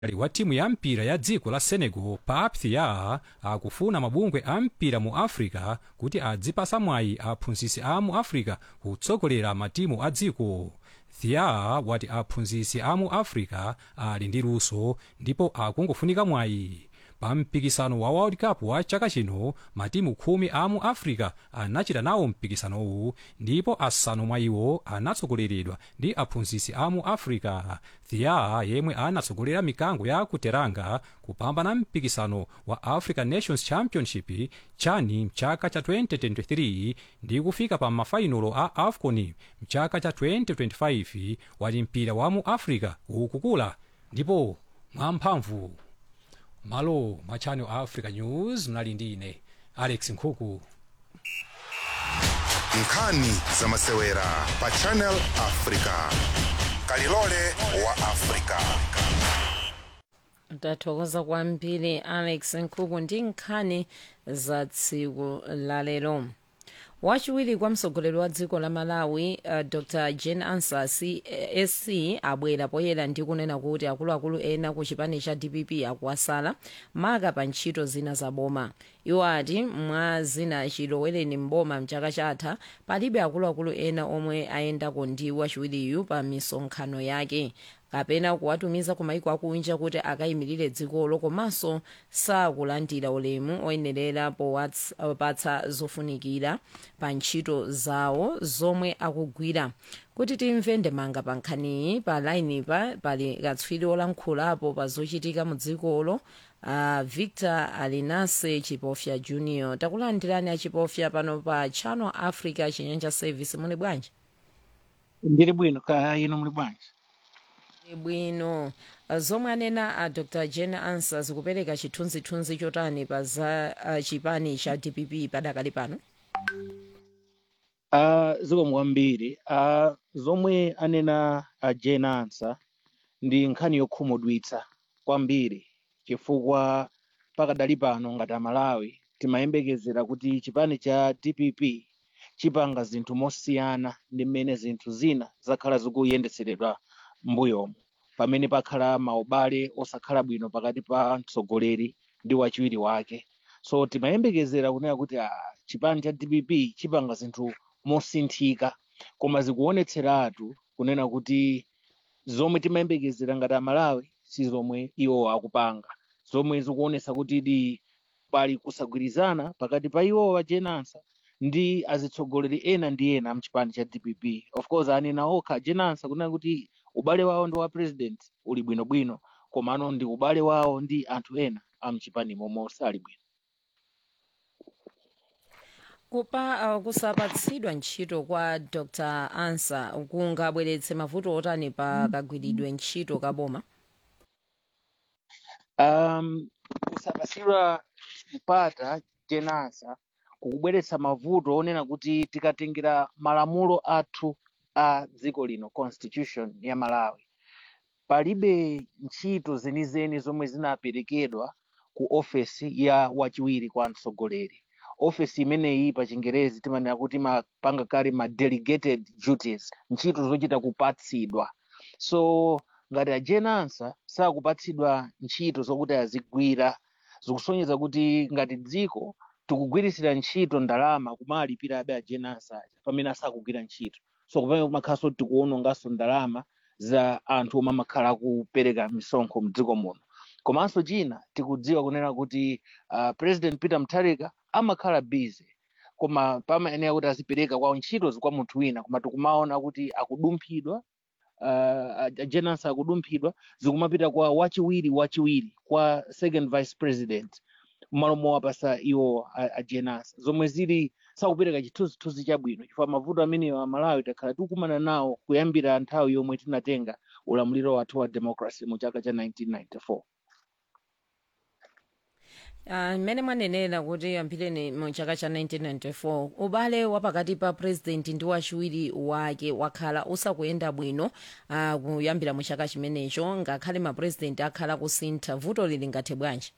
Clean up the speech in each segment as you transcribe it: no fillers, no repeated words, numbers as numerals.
wa timu ya mpira ya dziko la senegal Pape Thiaw akufuna mabungwe a mpira mu africa kuti adzipasa mwayi aphunzitsi a mu africa kutsogolera matimu a dziko. Thiaw wati aphunzitsi a mu africa ali ndi luso ndipo akungofunika mwayi. Pa mpikisano wa world cup wa chaka chino matimu 10 a mu africa anachita nawo mpikisanowu ndipo asanu mwa iwo anatsogoleredwa ndi aphunzitsi a mu africa. Thiaw yemwe anatsogolera mikango ya kuteranga kupambana mpikisano wa african nations championship chani mchaka cha 2023 ndi kufika pa mafainolo a afcon mchaka cha 2025 wati mpira wa mu africa ukukula ndipo mwamphamvu. Malo mwa Channel Africa News mnali ndi ine Alex Nkhuku. Nkhani za masewera pa Channel Africa. Kalilole wa Africa. Ndathokoza kwambiri Alex Nkhuku ndi nkhani za tsiku la lero. Wachiwiri kwa mtsogoleri wa dziko la Malawi Dr Jane Ansa CSC abwera poyera ndi kunena kuti akuluakulu ena ku chipani cha DPP akuwasala maka pa ntchito zina za boma. Iwo ati mwa zina chilowereni mboma mchaka chatha palibe akuluakulu ena omwe ayendako ndi wachiwiriyu pa misonkhano yake kapena kuwatumiza ku maiko akunja kuti akayimirire dzikolo komanso sakulandira ulemu oyenerera powapatsa zofunikira pa ntchito zawo zomwe akugwira. Kuti timve ndemanga pa nkhaniyi pa lainipa pali katswiri olankhulapo pa zochitika mu dzikolo Victor Alinase Chipofya Junior. Takulandirani a Chipofya pano pa Channel Africa Chinyanja Service. Muli bwanji? Ndiri bwino, ka ino muli bwanji? Bwino. Zomwe anena a Dr Jane Ansa zikupereka chithunzithunzi chotani pa za chipani cha DPP padakali pano? Zikomo kwambiri. Zomwe anena a Jane Ansa ndi nkhani yokhumudwitsa kwambiri chifukwa pakadali pano ngati Amalawi timayembekezera kuti chipani cha DPP chipanga zinthu mosiyana ndi mmene zinthu zina zakhala zikuyendetseredwa mbuyomu, pamene pakhala maubale osakhala bwino pakati pa mtsogoleri ndi wachiwiri wake. So timayembekezera kunena kuti chipani cha DPP chipanga zinthu mosinthika, koma zikuonetseratu kunena kuti zomwe timayembekezera ngati Amalawi si zomwe iwo akupanga, zomwe zikuonesa kuti pali kusagwirizana pakati pa iwo wa Jane Ansa ndi azitsogoleri ena ndi ena mchipani cha DPP. Of course anena okha Jane Ansa kunena kuti ubale wawo ndi wa president uli bwinobwino, komano ndi ubale wawo ndi anthu ena amchipani momwe sali bwino. Kusapatsidwa ntchito kwa Dr Ansa kungabweretse mavuto otani pa kagwiridwe ntchito kaboma? Kusapatsidwa mpata Jane Ansa kukubweretsa mavuto onena kuti tikatengera malamulo athu a dziko lino, constitution ya Malawi, palibe ntchito zenizeni zomwe zinaperekedwa ku ofesi ya wachiwiri kwa mtsogoleri. Ofesi imeneyi pa Chingerezi timanena kuti mapanga kale ma delegated duties, ntchito zochita kupatsidwa. So ngati a Jane Ansa sakupatsidwa ntchito zokuti azigwira, zikusonyeza kuti ngati dziko tikugwirisira ntchito ndalama kumalipira abe a Jane Ansa pamene asakugwira ntchito. So kupamene kumakhalanso tikuwononganso ndalama za anthu omwe amakhala kupereka misonkho mdziko muno. Komanso china tikudziwa kunena kuti President Peter Mutharika amakhala busy, koma pamayenera kuti azipereka kwa ntchito kwa munthu wina, koma tikumaona kuti akudumphidwa, Jane Ansa akudumphidwa, zikumapita kwa wachiwiri kwa second vice president malo mowapasa iwo a Jane Ansa, zomwe zili sakupereka chithunzithunzi chabwino, chifukwa mavuto amene wa Malawi takhala tikumana nawo kuyambira nthawi yomwe tinatenga ulamuliro wathu wa democracy mu chaka cha 1994. Mmene mwanenera kuti yambireni mu chaka cha 1994 ubale wapakati pa president ndi wachiwiri wake wakhala usakuyenda bwino kuyambira mu chaka chimenecho, ngakhale ma president akhala kusintha. Vuto lili ngathe bwanji?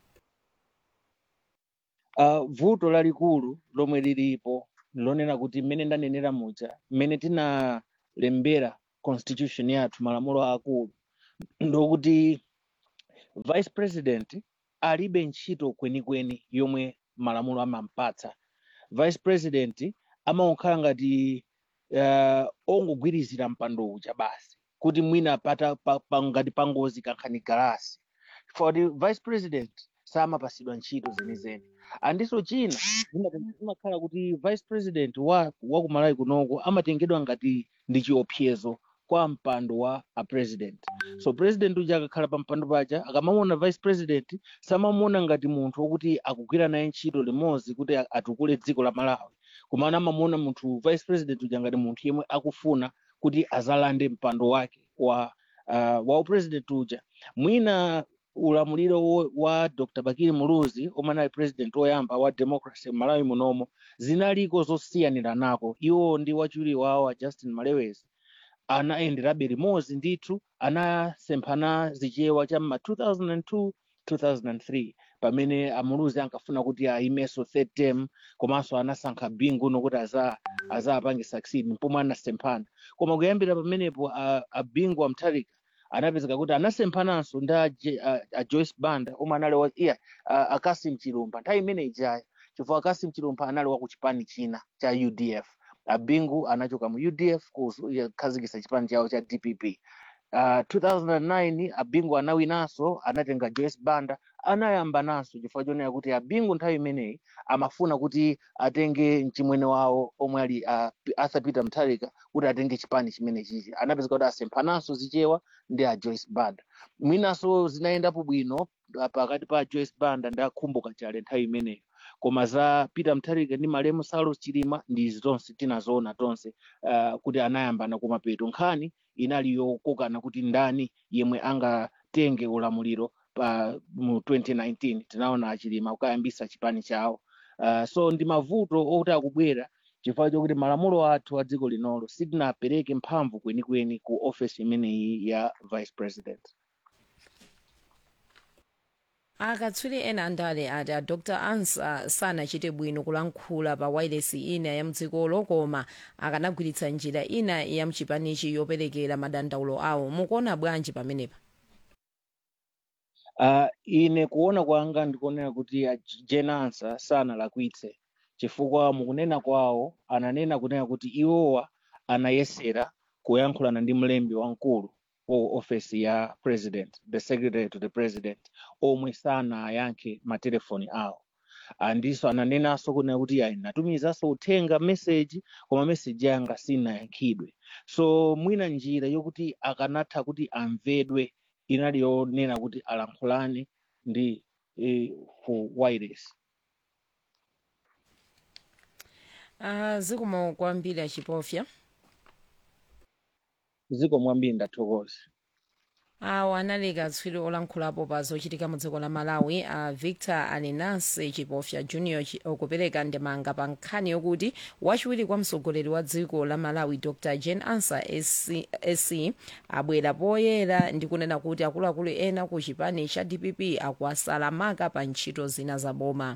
Vuto lalikulu lomwe lilipo lonena kuti mmene ndanenera muja, mmene tinalembera constitution yathu, malamulo akulu, ndokuti vice president alibe ntchito kwenikweni yomwe malamulo amampatsa. Vice president amaonekana ngati ongogwirizira mpando uja basi kuti mwina ngati pangozi kankhani galasi. For the vice president samapasidwa ntchito zenizeni. Andiso china zimakhala kuti vice president wa ku Malawi kunoko amatengedwa ngati ndi chiopsezo kwa mpando wa a president. So president uja akakhala pa mpando paja akamamuona vice president samamuona ngati munthu wokuti akugwira naye ntchito limodzi kuti atukule dziko la Malawi. Kumana amamuona munthu vice president uja ngati munthu yemwe akufuna kuti azalande mpando wake wa president uja. Mwina ulamuliro wa Dr. Bakili Muluzi omwe anali president woyamba wa democracy Malawi munomo zinaliko zosiyanira nako. Iwo ndi wachiwiri wawo a Justin Malewezi anaenderabe limodzi ndithu, anasemphana zichewa cha ma 2002 2003 pamene Amuluzi ankafuna kuti aimeso third term, komanso anasankha Bingu nokuti azapange succeed mpomwe anasemphana. Koma kuyambira pamenepo a Bingu Mutharika anapezeka kuti anasemphananso ndi a Joyce Banda omwe anali a Kasim Chilumba nthawi imene ijayo, chifukwa Kasim Chilumba anali wa ku chipani china cha UDF. Bingu anachoka mu UDF kukhazikitsa chipani chawo cha DPP. 2009 Bingu anawinanso, anatenga Joyce Banda anayambananso, chifukwa chonena kuti Bingu nthawi imeneyi amafuna kuti atenge mchimwene wawo omwe ali Arthur Peter Mutharika kuti atenge chipani chimene chichi. Anapezeka kuti asemphananso zichewa ndi a Joyce Banda. Mwinanso zinayendapo bwino pakati pa Joyce Banda ndi akhumbuka chale nthawi imeneyi. Koma za Peter Mutharika ndi Malemu Saulos Chilima ndi zonse tinazoona tonse kuti anayambana kumapeto. Nkhani inali yokokana kuti ndani yemwe angatenge ulamuliro mu 2019 tinaona Achilima kukayambisa chipani chawo. So ndi mavuto okuti akubwera chifukwa chokuti malamulo athu a dziko linolo sitinapereke mphamvu kwenikweni ku office imeneyi ya vice president. Akatswiri ena andale ati a Dr. Ansa sanachite bwino kulankhula pa wireless ina ya mdzikolo, koma akanagwiritsa njira ina ya mchipanichi yoperekera madandaulo awo. Mukuona bwanji pamenepa? Ine kuona kwanga ndikuonera kuti Jane Ansa sanalakwitse, chifukwa mukunena kwawo ananena kunena kuti iwowa anayesera kuyankhulana ndi mlembi wamkulu wa office ya president, the secretary to the president, omwe sanayankhe matelefoni awo. Andiso ananenanso kunena kuti natumizanso uthenga message koma message yanga sinayankhidwe. So mwina njira yokuti akanatha kuti amvedwe inali yonena kuti alankhulane ndi ku wireless. Zikomo kwambiri achipofya. Zikomo kwambiri ndathokoza. Awo anali katswiri olankhulapo pa zochitika mu dziko la Malawi, Victor Alinase Chipofya Junior okupereka ndemanga pa nkhani yokuti wachiwiri kwa mtsogoleri wa dziko la Malawi Dr. Jane Ansa SC abwera poyera ndi kunena kuti akuluakulu ena ku chipani cha DPP akuwasalamaka pa ntchito zina za boma.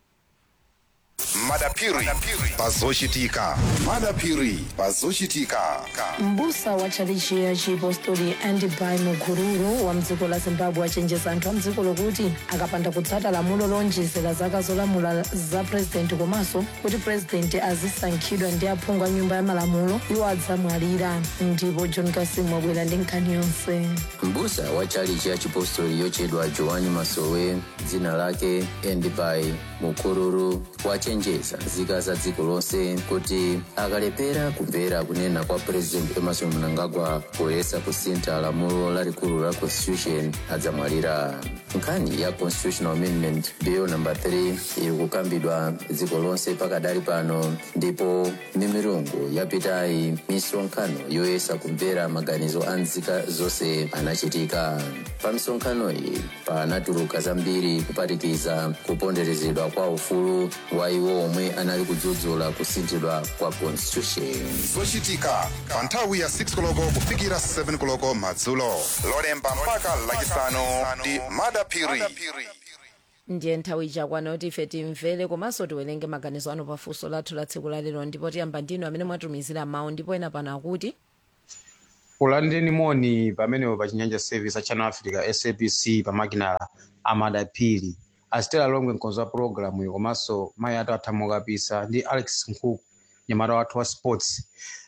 Madapiri pazochitika. Madapiri pazochitika. Mbusa wa chalichi ya Chipostori Andibai Mukururu wa mdziko la Zimbabwe achenjeza anthu a mdziko lokuti akapanda kutsata lamulo lonjezera zaka zolamula za president komanso kuti president azisankhidwa ndi aphungu a nyumba ya malamulo iwo adzamwalira. Ndipo John Kasimu wabwera ndi nkhani yonse. Mbusa wa chalichi ya Chipostori yochedwa Joani Masowe, dzina lake Andibai Mukururu, wachenjeza nzika za dziko lonse kuti akalepera kumvera kunena kwa president Emmerson Mnangagwa poyesa kusintha lamulo lalikulu la constitution adzamwalira. Nkhani ya constitutional amendment bill number 3 iri kukambidwa dziko lonse pakadali pano, ndipo mimirungu yapitayi misonkhano yoyesa kumvera maganizo a nzika zonse anachitika. Pa misonkhano iyi panatuluka zambiri kupatikiza kuponderezedwa kwa ufulu wa iwo omwe anali kudzudzula kusinthidwa kwa constitution. Zochitika pa nthawi ya 6 koloko kufikira 7 koloko madzulo. Lolemba mpaka lachisanu ndi Madapiri. Ndiye nthawi chakwana kuti ife timvere komanso tiwerenge maganizo anu pafunso lathu la tsiku la lero, ndipo tiyamba ndinu amene mwatumizira mawu, ndipo ena pano akuti ulandeni moni pamenepo pa chinyanja service a channel africa sabc pamakinala amadapiri asitela longwe mkonzo wa programu iyo komanso mayi atathamu kapisa ndi alex nkhuku nyamata wathu wa sports.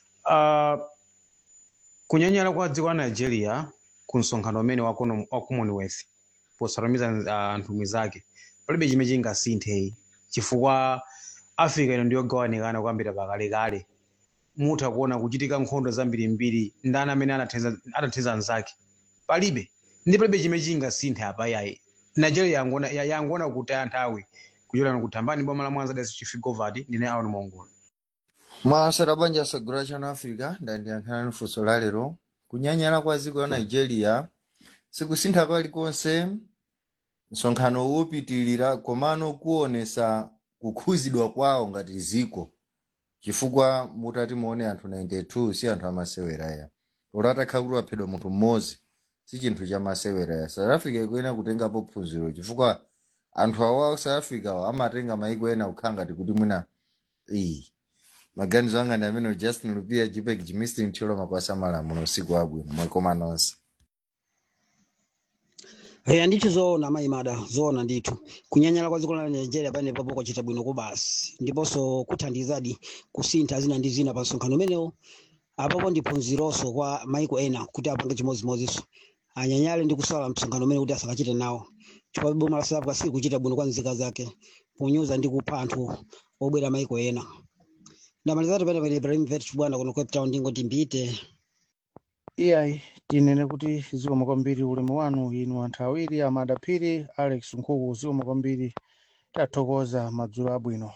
Kunyanyala kwa dziko la nigeria ku msonkhano umene wa commonwealth posatumiza anthu mwizake palibe chimene chingasinthe chifukwa africa ino ndiyogawanikana kuyambira pakalekale. Mutha kuona kuchitika nkhondo zambirimbiri ndani amene anathandiza anzake palibe chimene chingasinthe apa yayi. Nigeria yangoona kutaya nthawi kuchokera kuthambani boma la Mwanza dasi chifigovati ndine awo nimongola. Mwasera banja sagura channel africa ndandiyankhana funso la lero. Kunyanyala kwa dziko la nigeria sikusintha palikonse, msonkhano wopitilira komano kuonesa kukhuzidwa kwawo ngati dziko chifukwa mutati muone anthu 92 si anthu amasewera ya utatha kuti waphedwa munthu mmodzi si chinthu cha masewera ya. South Africa ikuyenera kutengapo phunziro chifukwa anthu awa South Africa amatenga maiko ena kukhala ngati kuti mwina maganizo anga ndi amene Justin Lupia Jipek Jimistin Mthiola Makwasa Malamulo usiku wabwino mwakoma nonse. Ndithu zoona mayimada zoona ndithu kunyanyala kwa dziko la Nigeria pane papo kwachita bwino kubasi ndiponso kuthandizadi kusintha zina ndi zina pa msonkhano umenewo apapo ndi phunzironso kwa maiko ena kuti apange chimodzimodzinso anyanyale ndi kusala msonkhano umene kuti asakachite nawo chifukwa boma la South Africa kuchita bwino kwa nzika zake ponyoza ndi kupha anthu obwera maiko ena. Ndamalizatu pene Ibrahim Vet bwana kuno Cape Town ndingoti mbite. iyayi tinene kuti zikomo kwambiri ulemu wanu inu anthu awiri amadapiri Alex Nkhuku zikomo kwambiri tathokoza madzulo abwino.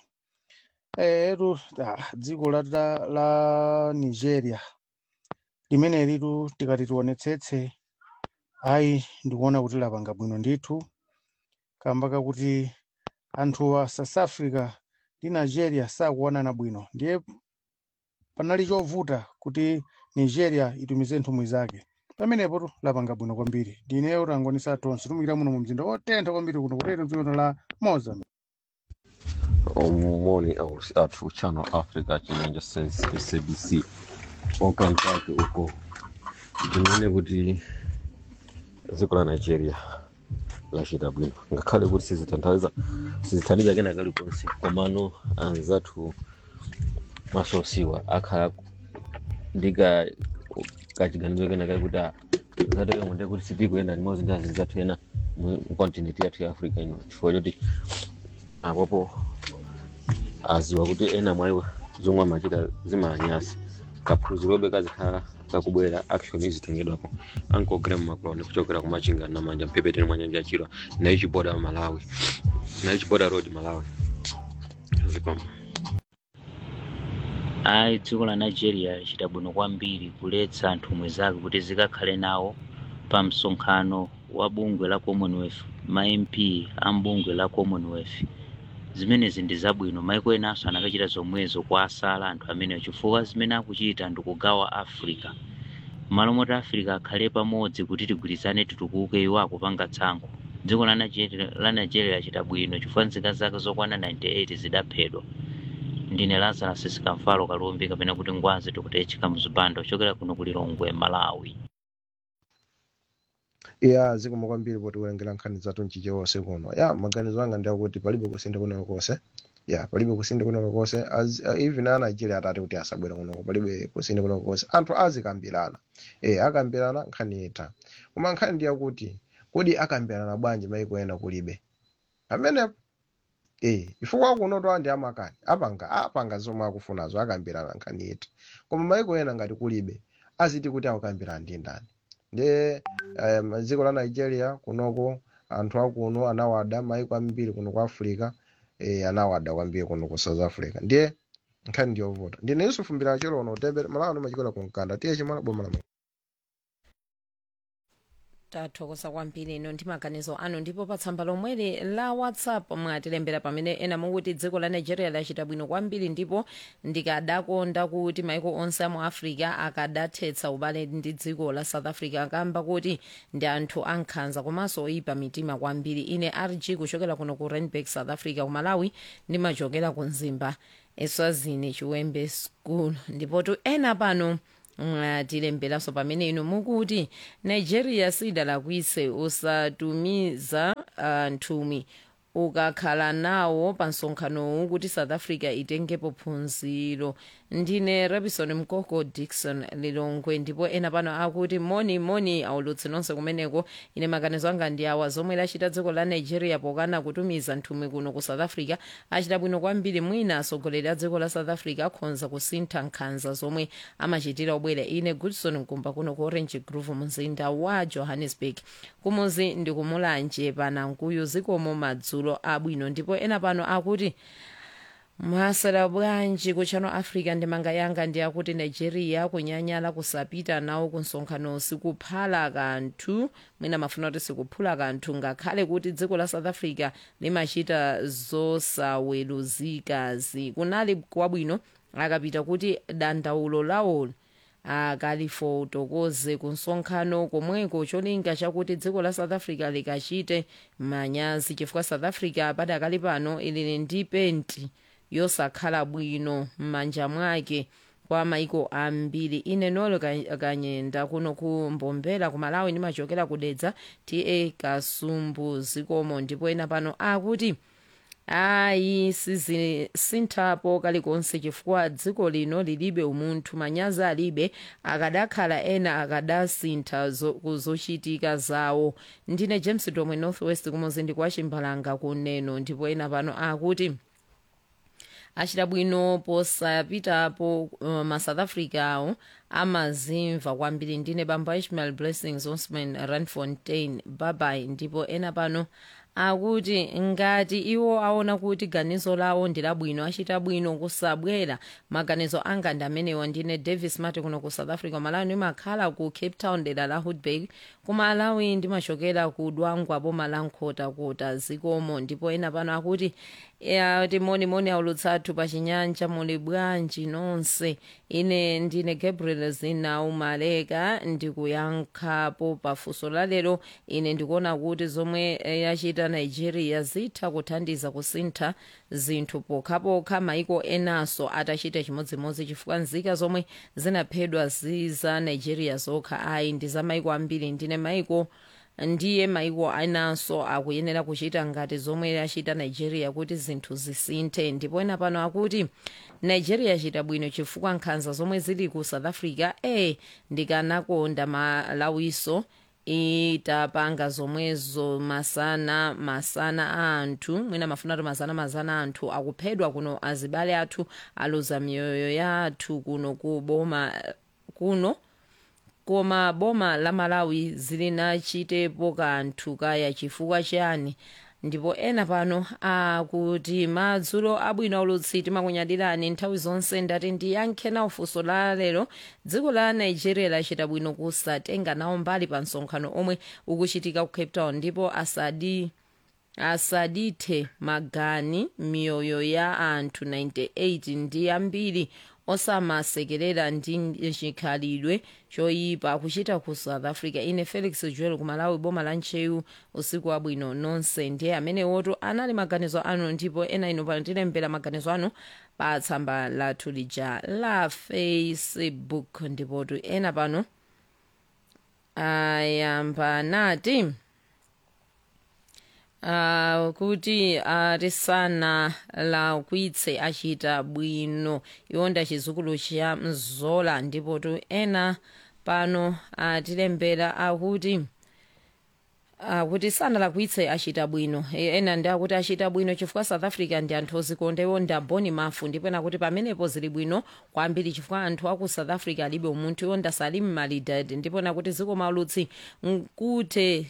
Dziko la Nigeria limene litu tikati tionetsetse ayi ndikuona kuti lapanga bwino ndithu kamba kakuti anthu wa South Africa ndi Nigeria sakuonana bwino ndiye panali chovuta kuti Nigeria itumize nthumwi zake pamenepo lapanga bwino kwambiri. Ndineyo tangonisa tonse tumikira muno mu mzinda otentha kwambiri kuno kutero dziko la Mozambique. Morning athu channel africa chinyanja SABC okantake uko ndinene kuti dziko la Nigeria lachita bwino ngakhale kuti sizithandiza kena kalikonse komano anzathu masosiwa akhala ndika kachiganizo kena kali kuti zateka mwende kuti sitikuenda ndimozi ndazi zathu ena mu continent yathu ya Africa ino chifukwa choti apopo aziwa kuti ena mwayiwa zomwe amachita zimanyasi kaphunzirobe kazikhala kakubwera action izitengedwapo ankogera mumakuloni kuchokera kumachinga na manja mpepeteni mwa nyanja yachirwa na ichi border Malawi na ichi border road Malawi zikoma. Dziko la Nigeria lichita bwino kwambiri kuletsa anthu mwezake kuti zikakhale nawo pa msonkhano wa bungwe la Commonwealth ma MP a bungwe la Commonwealth. Zimenezi ndi zabwino maiko enanso anakachita zomwezo kwa asala anthu amene chifukwa zimene akuchita ndikugawa Africa malo moti Africa akhale pamodzi kuti tigwirizane titukuke iwo akupanga tsankho. Dziko la Nigeria lachita bwino chifukwa nzika zake zokwana 98 zidaphedwa. Ndine Lazarus Sikamfalo Kalumbi kapena kuti ngwazi tikutechika mzipando kuchokera kuno ku Lilongwe Malawi. Zikomo kwambiri poti kulengera nkhani zathu mchichewa wonse kuno. Maganizo anga ndi akuti palibe kusintha kuno konse. Palibe kusintha kuno konse. Even ana Nigeria atati kuti asabwera kuno palibe kusintha kuno konse. Anthu azikambirana. Akambirana nkhani ita. Koma nkhani ndi akuti kodi akambirana bwanji maiko ena kulibe. Amene chifukwa kuno to andi amakani apanga zomwe akufunazo akambirana nkhani ita. Koma maiko ena ngati kulibe aziti kuti akambirana ndi ndani. Nde dziko la Nigeria kunoko anthu akuno anawada maiko ambiri kuno ku Africa anawada kwambiri kuno ku South Africa. Ndiye nkhani ndi yovuta. Ndine Yusuf Mbira chero ono tebere Malawi machikola ku Nkanda tiye chimwana boma la tathokoza kwambiri ino ndi maganizo anu ndipo pa tsamba lomweli la WhatsApp mwatilembera pamene ena mukuti dziko la Nigeria lachita bwino kwambiri ndipo ndikadakonda kuti maiko onse mu Africa akadathetsa ubale ndi dziko la South Africa akamba kuti ndi anthu ankhanza komanso oyipa mitima kwambiri. Ine RG kuchokera kuno ku Randburg South Africa ku Malawi ndimachokera ku Nzimba Eswazini Chiwembe School ndipo ena pano tilemberanso pamene inu mukuti nigeria sidalakwitse usatumiza nthumwi ukakhala nawo pa msonkhanowu kuti south africa itengepo phunziro. Ndine Robinson Mkoko Dixon Lilongwe, ndipo ena pano akuti moni aulutsi nonse kumeneko. Ine maganizo anga ndi awa zomwe lachita dziko la nigeria pokana kutumiza nthumwi kuno ku south africa achita bwino kwambiri. Mwina atsogoleri a dziko la south africa akhonza kusintha nkhanza zomwe amachitira obwera. Ine Goodson Mkumba kuno ku Orange Grove mzinda wa Johannesburg. Kumuzi ndi kumulanje panankuyu zikomo madzulo abwino. Ndipo ena pano akuti mwasala bwanji ku Channel Africa. Ndemanga yanga ndi akuti nigeria kunyanyala kusapita nawo ku msonkhano sikuphala kanthu. Mwina mafuna kuti sikuphula kanthu ngakhale kuti dziko la south africa limachita zosaweruzikazi. Kunali kwabwino akapita kuti dandaulo lawo akalifotokoze ku msonkhano komweko, cholinga chakuti dziko la south africa likachite manyazi chifukwa south africa padakali pano ili ndi penti yosakhala bwino m'manja mwake kwa maiko ambiri. Ine Nolo Kanyenda kuno ku Mbombela ku Malawi ndimachokera kudedza ta Kasumbu zikomo. Ndipo ena pano akuti ayi sizisinthapo kalikonse chifukwa dziko lino lilibe umunthu, manyazi alibe, akadakhala ena akadasintha zochitika zawo. Ndine James Domwe Northwest kumuzindi kwa Chimbalanga kuneno. Ndipo ena pano akuti achita bwino posapitapo ma South Africa awo amazimva kwambiri. Ndine Bamba Ishmael Blessings Osman Randfontein babai. Ndipo ena pano akuti ngati iwo aona kuti ganizo lawo ndi labwino achita bwino kusabwera. Maganizo anga ndi amenewa. Ndine Davis Mate kuno ku South Africa. Malawi ndimakhala ku Cape Town dera la Hoodbay. Ku Malawi ndimachokera ku Dwangwa boma la Nkhotakota zikomo. Ndipo ena pano akuti moni aulutsathu pa chinyanja muli bwanji nonse. Ine ndine Gabriel Zinaumaleka ndikuyankhapo pafunso la lero. Ine ndikuona kuti zomwe yachita nigeria zitha kuthandiza kusintha zinthu pokhapokha. maiko enanso atachita chimodzimodzi chifukwa nzika zomwe zinaphedwa ziza nigeria zokha ayi ndi za maiko ambiri. Ndine maiko enanso akuyenera kuchita ngati zomwe yachita nigeria kuti zinthu zisinthe. Ndipo ena pano akuti nigeria yachita bwino chifukwa nkhanza zomwe zili ku south africa ndikanakonda malawiso itapanga zomwezo masana a anthu. Mwina mafuna kuti masana anthu akuphedwa kuno, azibale athu aluza miyoyo yathu kuno ku boma kuno, koma boma la Malawi zilinachitepo kanthu kaya chifukwa chani. Ndipo ena pano akuti madzulo abwino aulutsi timakunyadirani nthawi zonse. ndati ndiyankhe nawo funso la lero. dziko la nigeria lachita bwino kusatenga nawo mbali pa msonkhano omwe ukuchitika ku Cape Town, ndipo asadithe magani miyoyo ya anthu 98 ndi ambiri osamasekerera ndi chikhalidwe choyipa kuchita ku south africa. Ine Felix Joel ku Malawi boma la Nchewu usiku wabwino nonse. ndiye amene woto anali maganizo anu. Ndipo ena ino pano tilembera maganizo anu pa tsamba lathu lija la Facebook. ndipo ena pano ayamba nati kuti tisanalakwitse achita bwino iwonda chizukulu cha Mzola. ndipo ena pano tilembera akuti sanalakwitse achita bwino. ena ndi akuti achita bwino chifukwa south africa ndi anthu ozikonda iwonda Boni Mafu. ndipo ena kuti pamenepo zili bwino kwambiri chifukwa anthu aku south africa alibe umunthu iwonda Salim Malidad. ndipo ena kuti zikomo aulutsi nkuthe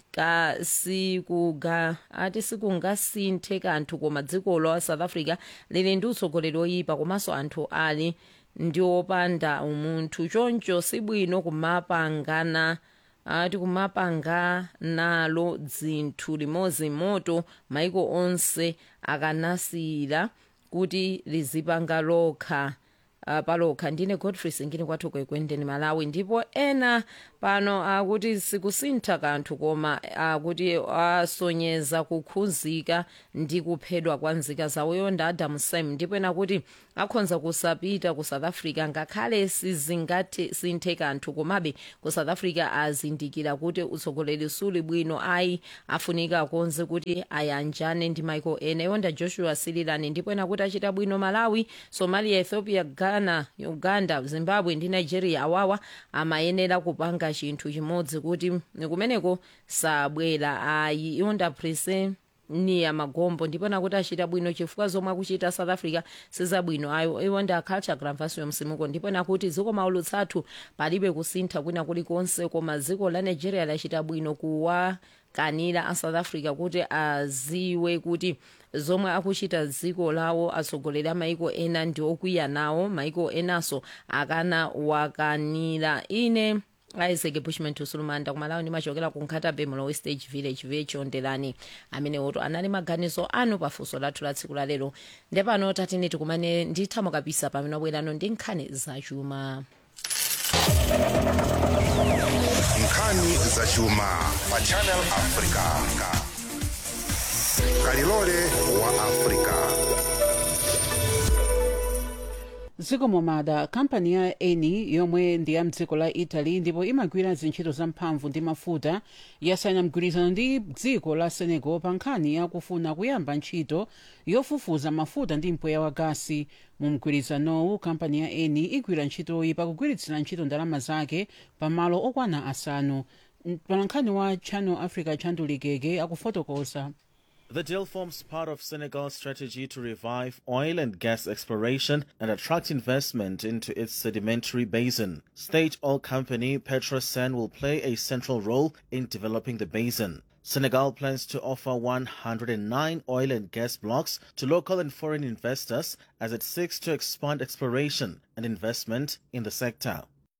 sikungasinthe kanthu koma dziko la south africa lili ndi utsogoleri oyipa komanso anthu ali ndi opanda umunthu. choncho sibwino kumapangana nalo dzinthu limodzi moto maiko onse akanasiyira kuti lizipanga lokha. palokha. Ndine Godfrey Singini kwathu kwendeni Malawi, ndipo ena pano akuti sikusintha kanthu koma akuti asonyeza kukhuzika ndi kuphedwa kwa nzika zawo. Yonda Adam Sam ndipo ena kuti akhonza kusapita ku South Africa ngakhale sizingati sinthe kanthu komabe ku South Africa azindikira kuti utsogoleri suli bwino, ayi afunika konze kuti ayanjane ndi maiko ena. Yonda Joshua Sililani ndipo ena kuti achita bwino Malawi, Somalia, Ethiopia, Ghana, Uganda, Zimbabwe ndi Nigeria awawa amayenera kupanga chinthu chimodzi kuti kumeneko sabwera ayi. Yonda Prince ni ya Magombo ndipo nakuti achita bwino chifukwa zomwe akuchita South Africa sizabwino ayo. Iwonda Culture Granvas Msimuko ndipo nakuti ziko maulutsatu palibe kusintha kwina kulikonse, koma dziko la Nigeria lachita bwino kuwakanira a South Africa kuti aziwe kuti zomwe akuchita dziko lawo atsogoleri a maiko ena ndi okwiya nawo, maiko enaso akana wakanira. Ine Isaac Bushman Tusulumanda kumalawi ndimachokera ku Nkatabe Mlowe Stage Village vechondelani, amene oto anali maganizo anu pafunso lathu la tsiku la lero. Ndepano tatini tikumane ndithamo kabisa pamene wabwerano ndi nkhani zachuma. Nkhani zachuma pa Channel Africa. Kalilole wa Africa. Ziko momada, kampani ya Eni yomwe ndi ya mdziko la Italy ndipo imagwira zintchito za mphamvu ndi mafuta yasayina mgwirizano ndi dziko la Senegal pa nkhani ya kufuna kuyamba ntchito yofufuza mafuta ndi mpweya wa gasi. Mu mgwirizanowu kampani ya Eni igwira ntchitoyi pakugwiritsira ntchito ndalama zake pamalo okwana asanu. Palankhani wa Channel Africa Chandulikeke akufotokoza. The deal forms part of Senegal's strategy to revive oil and gas exploration and attract investment into its sedimentary basin. State oil company Petrosen will play a central role in developing the basin. Senegal plans to offer 109 oil and gas blocks to local and foreign investors as it seeks to expand exploration and investment in the sector.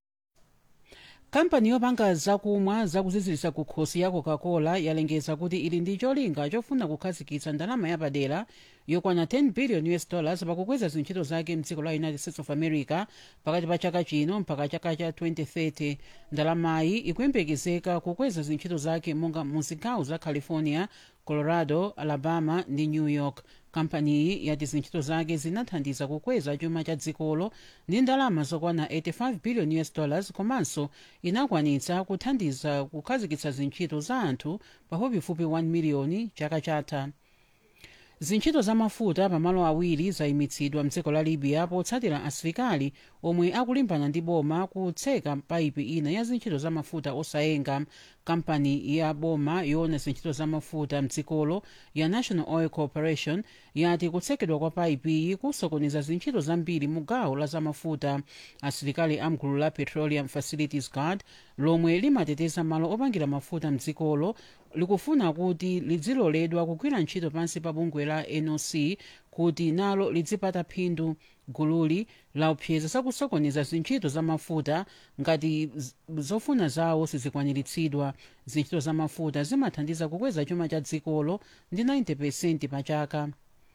Kampani yopanga zakumwa zakuzizirisa ku khosi ya Coca-Cola yalengeza kuti ili ndi cholinga chofuna kukhazikitsa ndalama yapadera yokwana $10 billion pakukweza zintchito zake mdziko la United States of America pakati pa chaka chino mpaka chaka cha 2030. Ndalamayi ikuyembekezeka kukweza zintchito zake monga mu zigawo za California, Colorado, Alabama ndi New York. Kampaniyi yati zintchito zake zinathandiza kukweza chuma cha dzikolo ndi ndalama zokwana $85 billion komanso inakwanitsa kuthandiza kukhazikitsa zintchito za anthu pafupifupi 1 miliyoni chaka chatha. Zintchito za mafuta pamalo awiri zayimitsidwa mdziko la Libya potsatira asilikali omwe akulimbana ndi boma kutseka paipi ina ya zintchito za mafuta osayenga. Kampani ya boma yoona zintchito za mafuta mdzikolo ya National Oil Corporation yati kutsekedwa kwa paipiyi kusokoneza zintchito zambiri mu gawo la zamafuta. Asilikali amgulu la Petroleum Facilities Guard lomwe limateteza malo opangira mafuta mdzikolo likufuna kuti lidziloledwa kugwira ntchito pansi pa bungwe la NOC kuti nalo lidzipata phindu. Gululi laopseza zakusokoneza zintchito za mafuta ngati zofuna zawo sizikwaniritsidwa. Zintchito za mafuta zimathandiza kukweza chuma cha dzikolo ndi 90% pa chaka.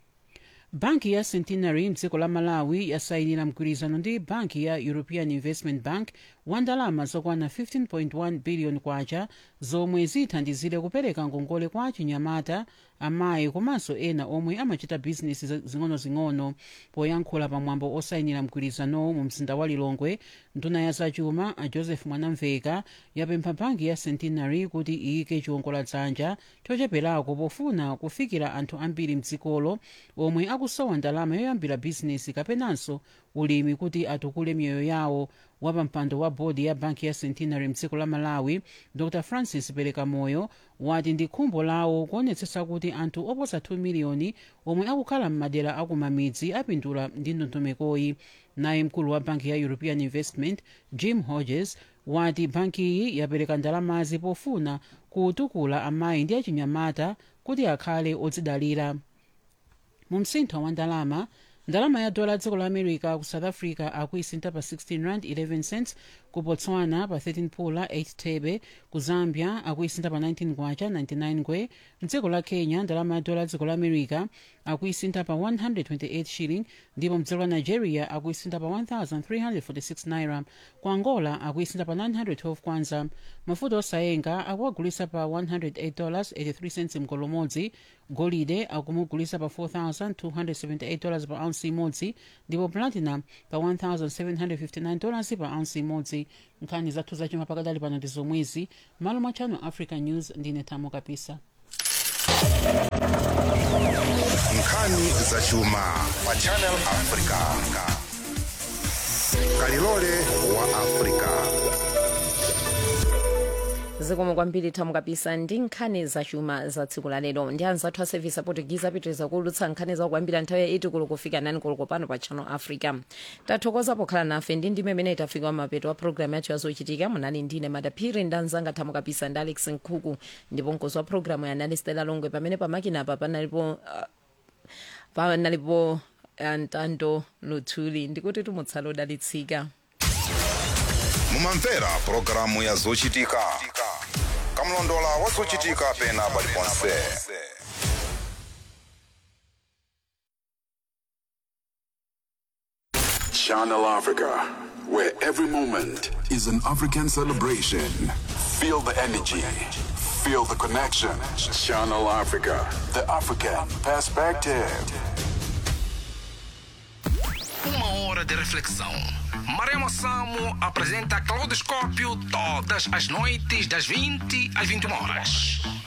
Banki ya Centenary mdziko la Malawi yasayinira mgwirizano ndi banki ya European Investment Bank wa ndalama zokwana 15.1 billion kwacha zomwe zithandizire kupereka ngongole kwa achinyamata, amayi komanso ena omwe amachita bizinesi zing'onozing'ono. Poyankhula pamwambo osayinira mgwirizanowo mu mzinda wa Lilongwe, nduna ya zachuma a Joseph Mwanamveka yapempha banki ya Centenary kuti iyike chiwongoladzanja chocheperako pofuna kufikira anthu ambiri mdzikolo omwe akusowa ndalama yoyambira bizinesi kapenanso ulimi kuti atukule miyoyo yawo. Wapampando wa bodi ya banki ya Centenary mdziko la Malawi, Dr. Francis Pelekamoyo wati ndi khumbo lawo kuonetsetsa kuti anthu oposa 2 miliyoni omwe akukhala m'madera akumamidzi apindula ndi ndondomekoyi. Naye mkulu wa banki ya European Investment Jim Hodges wati bankiyi yapereka ndalamazi pofuna kutukula amayi ndi achinyamata kuti akhale odzidalira. Mu msintho wa ndalama ya dola dziko la America ku South Africa akuisintha pa 16 rand 11 cents, ku botswana pa 13 pula 8 thebe, ku zambia akuisintha pa 19 kwacha 99 ngwe, mdziko la kenya ndalama ya dola dziko la america akuisintha pa 128 shilling, ndipo mdziko la nigeria akuisintha pa 1346 naira, ku angola akuisintha pa 912 kwanza. mafuta osayenga akuwagulisa pa $108.83 mgolo umodzi, golide akumugulisa pa $4,278 pa ounce imodzi, ndipo platinum pa $1,759 pa ounce imodzi. nkhani zathu zachuma pakadali pano ndi zomwezi. malo mwa Channel Africa News, ndine Thamo Kapisa. nkhani zachuma pa Channel Africa. Kalilole wa Africa. zikomo kwambiri Thamo Kapisa ndi nkhani zachuma za tsiku la lero. ndi anzathu a service aportuguese apitiriza kuulutsa nkhani za kuyambira nthawi ya 8 koloko kufika 9 koloko pano pa Channel Africa. tathokoza pokhala nafe ndi ndime imene itafika mapeto wa programu yathu yazochitika. munali ndine Madaphiri ndi anzanga Thamo Kapisa ndi Alex Nkhuku, ndipo mkonzi wa programu yanali Stella Longwe, pamene pamakina apa panalipo Ntando Luthuli. ndikuti tumutsala odalitsika. mumamvera programu ya zochitika, kamlondola wa zochitika pena paliponse. Channel Africa, where every moment is an African celebration. Feel the energy, feel the connection. Channel Africa, the African perspective. Uma hora de reflexão. Maremo Samo apresenta Claudoscópio todas as noites das 20 às 21 horas.